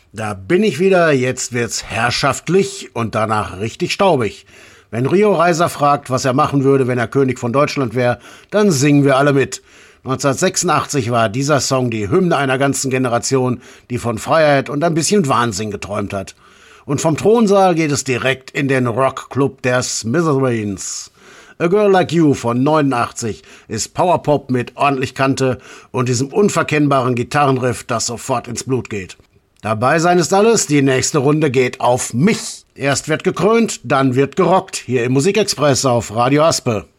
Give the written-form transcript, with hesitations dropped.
Da bin ich wieder, jetzt wird's herrschaftlich und danach richtig staubig. Wenn Rio Reiser fragt, was er machen würde, wenn er König von Deutschland wäre, dann singen wir alle mit. 1986 war dieser Song die Hymne einer ganzen Generation, die von Freiheit und ein bisschen Wahnsinn geträumt hat. Und vom Thronsaal geht es direkt in den Rockclub der Smithereens. A Girl Like You von 89 ist Powerpop mit ordentlich Kante und diesem unverkennbaren Gitarrenriff, das sofort ins Blut geht. Dabei sein ist alles, die nächste Runde geht auf mich. Erst wird gekrönt, dann wird gerockt, hier im Musikexpress auf Radio Aspe.